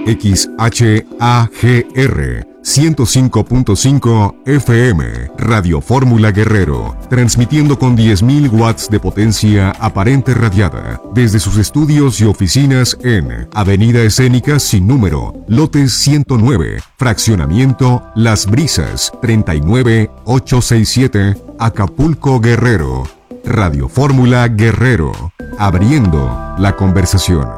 XHAGR 105.5 FM, Radio Fórmula Guerrero, transmitiendo con 10.000 watts de potencia aparente radiada, desde sus estudios y oficinas en Avenida Escénica sin número, lote 109, fraccionamiento Las Brisas, 39867, Acapulco, Guerrero. Radio Fórmula Guerrero, abriendo la conversación.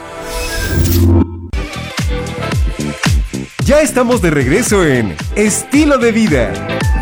Ya estamos de regreso en Estilo de Vida.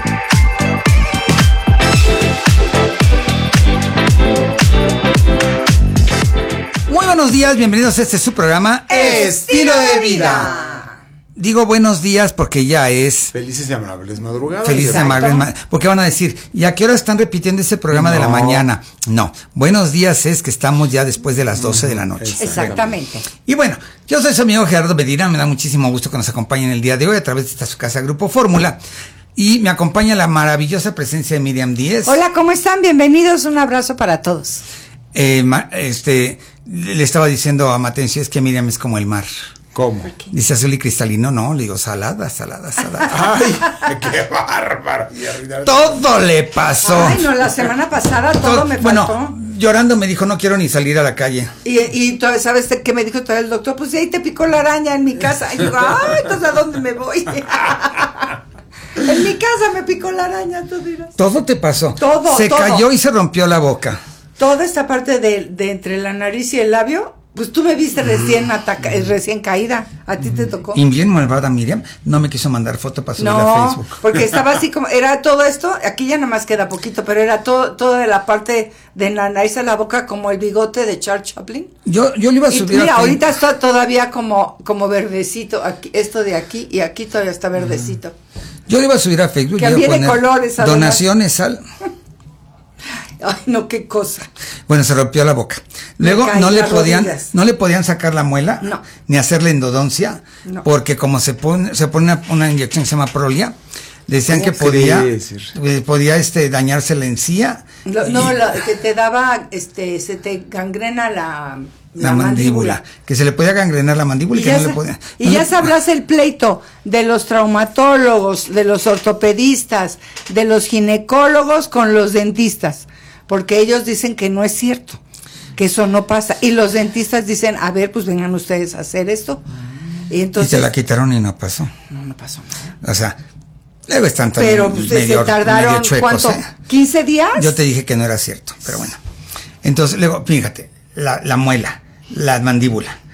Muy buenos días, bienvenidos a este su programa Estilo de Vida. Digo buenos días porque ya es Felices y amables madrugadas. Felices y amables, porque van a decir, ¿y a qué hora están repitiendo ese programa de la mañana? No, buenos días es que estamos ya después de las 12 de la noche. Exactamente. Y bueno, yo soy su amigo Gerardo Medina, me da muchísimo gusto que nos acompañen el día de hoy a través de esta su casa Grupo Fórmula. Y me acompaña la maravillosa presencia de Miriam Díez. Hola, ¿cómo están? Bienvenidos, un abrazo para todos. Le estaba diciendo a Matencio, es que Miriam es como el mar. ¿Cómo? Dice azul y cristalino, no, le digo salada. ¡Ay, qué bárbaro! Todo le pasó. Ay, no, la semana pasada todo me faltó. Bueno, llorando me dijo, no quiero ni salir a la calle. Y ¿sabes qué me dijo todavía el doctor? Pues ahí te picó la araña en mi casa. Y digo, ay, entonces ¿a dónde me voy? En mi casa me picó la araña, tú dirás. Todo te pasó. Todo. Cayó y se rompió la boca. Toda esta parte de entre la nariz y el labio, pues tú me viste recién caída. A ti te tocó. Y bien malvada Miriam, no me quiso mandar foto para subirla a Facebook. No, porque estaba así como, era todo esto, aquí ya nomás queda poquito, pero era todo de la parte de la nariz a la boca como el bigote de Charles Chaplin. Yo le iba a subir mira, a Facebook. ahorita está todavía como verdecito, aquí, esto de aquí, y aquí todavía está verdecito. Yo le iba a subir a Facebook. Que viene colores. Donaciones al... Ay, no, qué cosa. Bueno, se rompió la boca. Luego no le podían sacar la muela, no, ni hacerle endodoncia, no, porque como se pone una inyección que se llama Prolia, decían que podía dañarse la encía. Que te daba, se te gangrena la mandíbula, que se le podía gangrenar la mandíbula y que no le podía. Y ya sabrás el pleito de los traumatólogos, de los ortopedistas, de los ginecólogos con los dentistas, porque ellos dicen que no es cierto, que eso no pasa, y los dentistas dicen, a ver, pues vengan ustedes a hacer esto. Y entonces, y se la quitaron y no pasó. No pasó nada. O sea, luego están también. Pero pues, se tardaron, chuecos, ¿cuánto? ¿15 días? Yo te dije que no era cierto, pero bueno. Entonces, luego, fíjate, la muela, la mandíbula,